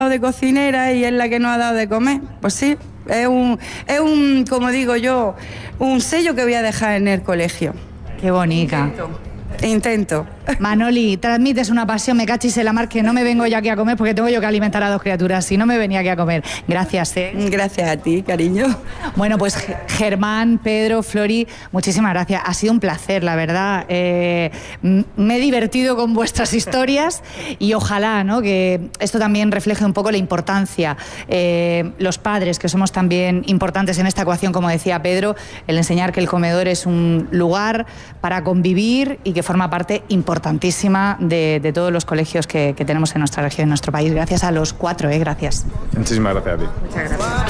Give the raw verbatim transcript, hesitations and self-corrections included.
de cocinera y es la que nos ha dado de comer. Pues sí, es un, es un, como digo yo, un sello que voy a dejar en el colegio. Qué bonita. Intento. Intento. Manoli, transmites una pasión, me cachis en la mar, que no me vengo yo aquí a comer porque tengo yo que alimentar a dos criaturas, si no me venía aquí a comer. Gracias, ¿eh? Gracias a ti, cariño. Bueno, pues Germán, Pedro, Flori, muchísimas gracias. Ha sido un placer, la verdad. Eh, me he divertido con vuestras historias y ojalá, ¿no?, que esto también refleje un poco la importancia. Eh, los padres, que somos también importantes en esta ecuación, como decía Pedro, el enseñar que el comedor es un lugar para convivir y que forma parte importantísima de, de todos los colegios que, que tenemos en nuestra región, en nuestro país. Gracias a los cuatro, ¿eh? Gracias. Muchísimas gracias a ti. Muchas gracias.